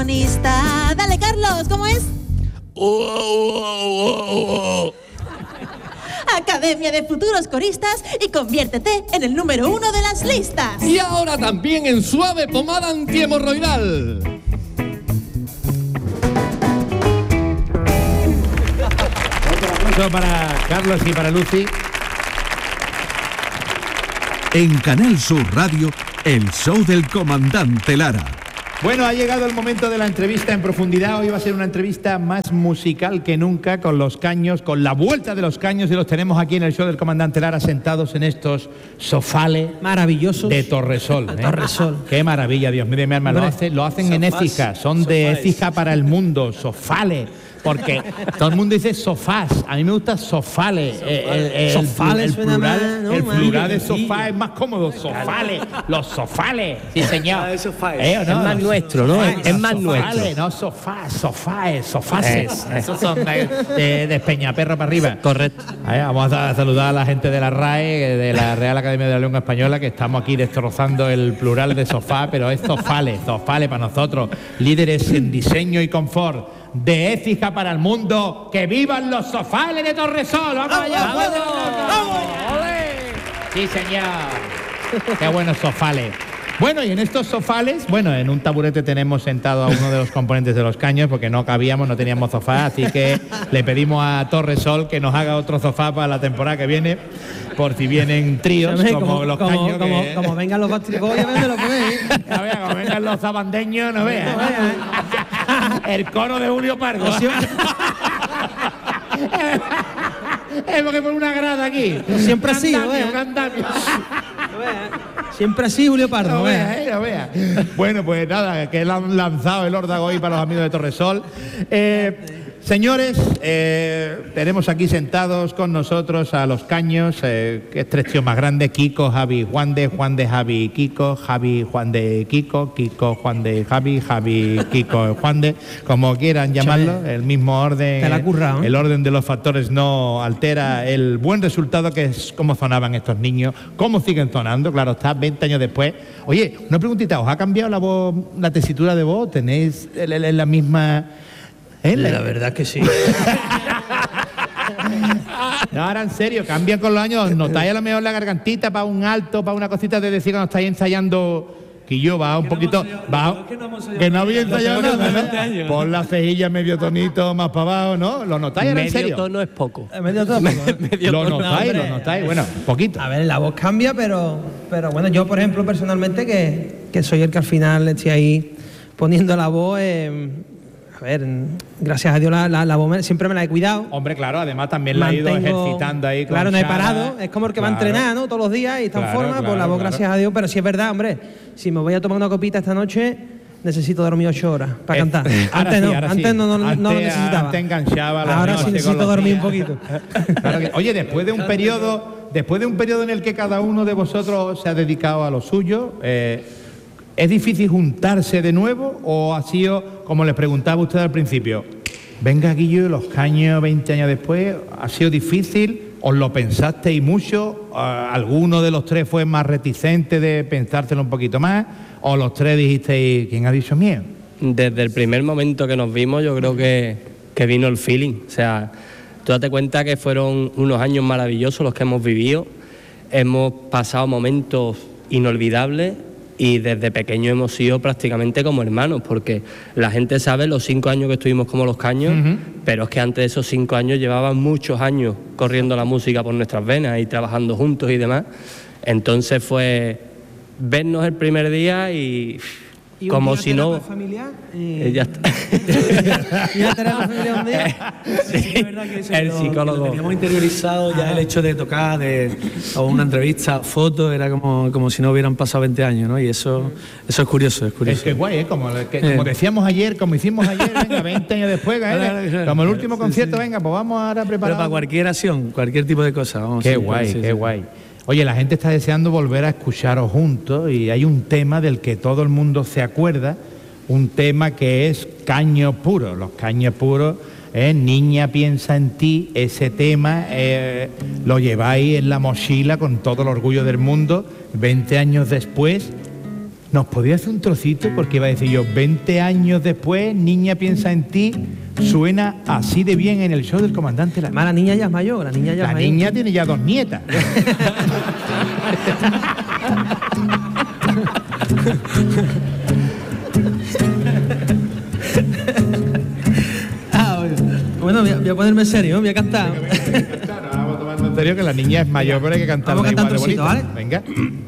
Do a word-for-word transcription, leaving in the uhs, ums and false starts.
protagonista. Dale, Carlos, ¿cómo es? Academia de Futuros Coristas y conviértete en el número uno de las listas. Y ahora también en suave pomada antihemorroidal. Aplauso para Carlos y para Lucy. En Canal Sur Radio, el show del comandante Lara. Bueno, ha llegado el momento de la entrevista en profundidad. Hoy va a ser una entrevista más musical que nunca, con los caños, con la vuelta de los caños, y los tenemos aquí en el show del comandante Lara sentados en estos sofales maravillosos de Torresol. ¿eh? Torresol. Qué maravilla, Dios mío, mi alma. Lo, hace, lo hacen sofás, en Écija, son sofás. De Écija para el mundo, sofales. Porque todo el mundo dice sofás, a mí me gusta sofales. Sofales, el, el, sofales el, suena plural, más, ¿no? el plural de Sí. sofá es más cómodo, sofales, los sofales. Sí, señor. ¿Eh, o no? Es más nuestro, ¿no? Sofás, es más sofales, nuestro. no sofás, sofaes, sofases. Esos son de, de, de Peñaperro para arriba. Correcto. Ahí, vamos a saludar a la gente de la R A E, de la Real Academia de la Lengua Española, que estamos aquí destrozando el plural de sofá, pero es sofales, sofales para nosotros, líderes en diseño y confort. De Écija para el mundo, que vivan los sofales de Torresol. ¡Vamos, ¡Vamos allá! ¡Vamos! ¡Vamos! Sí, señor. Qué buenos sofales. Bueno, y en estos sofales, bueno, en un taburete tenemos sentado a uno de los componentes de los caños, porque no cabíamos, no teníamos sofá, así que le pedimos a Torresol que nos haga otro sofá para la temporada que viene, por si vienen tríos, como, como los como, caños. Como, que... como vengan los bastricoyos, me lo ponéis. No vea, como vengan los sabandeños, no veas. No vea. El coro de Julio Pardo. Es porque pone una grada aquí. Siempre así, no vea. Siempre así, Julio Pardo. No vea, eh, no vea. Bueno, pues nada, que le han lanzado el órdago hoy para los amigos de Torresol. Eh, Señores, eh, tenemos aquí sentados con nosotros a los caños, eh, que es tres tíos más grandes: Kiko, Javi, Juan de, Juan de, Javi, Kiko, Javi, Juan de, Kiko, Kiko, Juan de, Javi, Javi, Kiko, Juan de, como quieran llamarlo, el mismo orden. Te la ha currado, ¿eh? El orden de los factores no altera el buen resultado, que es cómo sonaban estos niños, cómo siguen sonando, claro está, veinte años después. Oye, una preguntita, ¿os ha cambiado la voz, la tesitura de voz? ¿Tenéis la misma...? ¿Eh? La verdad que sí. No, ahora en serio, cambian con los años. ¿Notáis a lo mejor la gargantita para un alto, para una cosita de decir cuando estáis ensayando? Que yo va un que poquito, no va, que no, que no había ensayado nada, ¿no? Pon la cejilla medio tonito más para abajo, ¿no? ¿Lo notáis ahora en serio? Medio tono es poco. Medio tono, medio ¿Lo tono, notáis? No, ¿Lo notáis? Bueno, poquito. A ver, la voz cambia, pero, pero bueno, yo por ejemplo personalmente que, que soy el que al final estoy ahí poniendo la voz. Eh, A ver, gracias a Dios la, la, la voz siempre me la he cuidado. Hombre, claro, además también la he ido ejercitando ahí con Claro, no he Sara. parado, es como el que claro. va a entrenar, ¿no? Todos los días y está claro, en forma, claro, pues la voz, claro. gracias a Dios, pero sí es verdad, hombre, si me voy a tomar una copita esta noche, necesito dormir ocho horas para eh, cantar. Antes sí, no, antes sí. no, no, antes, no lo necesitaba. Antes enganchaba la Ahora sí necesito dormir un poquito. Claro que, oye, después de un periodo, después de un periodo en el que cada uno de vosotros se ha dedicado a lo suyo, eh, ¿es difícil juntarse de nuevo o ha sido, como les preguntaba usted al principio, venga Guillo, los caños veinte años después, ha sido difícil? ¿Os lo pensasteis mucho? ¿Alguno de los tres fue más reticente de pensárselo un poquito más? ¿O los tres dijisteis, ¿quién ha dicho miedo? Desde el primer momento que nos vimos yo creo que, que vino el feeling. O sea, tú date cuenta que fueron unos años maravillosos los que hemos vivido. Hemos pasado momentos inolvidables y desde pequeño hemos sido prácticamente como hermanos, porque la gente sabe los cinco años que estuvimos como los caños, uh-huh. pero es que antes de esos cinco años llevaban muchos años corriendo la música por nuestras venas y trabajando juntos y demás. Entonces fue vernos el primer día y... ¿Y como un si no familiar? Eh, ya está. ¿Y ya tenemos familia un día? Sí, sí, es verdad que eso el lo, psicólogo. Lo teníamos interiorizado ya. Ah. El hecho de tocar, de o una entrevista, fotos, era como, como si no hubieran pasado veinte años, ¿no? Y eso, eso es curioso, es curioso. Es que guay, ¿eh? Como, que, como decíamos ayer, como hicimos ayer, venga, veinte años después, ¿eh? Como el último sí, concierto, sí. venga, pues vamos ahora a preparar. Pero para cualquier acción, cualquier tipo de cosa. Vamos, qué sí, guay, sí, qué sí. guay. Oye, la gente está deseando volver a escucharos juntos y hay un tema del que todo el mundo se acuerda, un tema que es Caño Puro. Los Caños Puros, eh, Niña piensa en ti, ese tema eh, lo lleváis en la mochila con todo el orgullo del mundo, veinte años después. ¿Nos podía hacer un trocito? Porque iba a decir yo, veinte años después, Niña piensa en ti, suena así de bien en el show del comandante. Además, la niña ya es mayor, la niña ya La es mayor. niña tiene ya dos nietas. Ah, bueno, voy a, voy a ponerme serio, voy a cantar. Vamos tomando en serio que la niña es mayor, pero hay que cantarla Vamos a cantar igual de un trocito, bonito. ¿vale? Venga.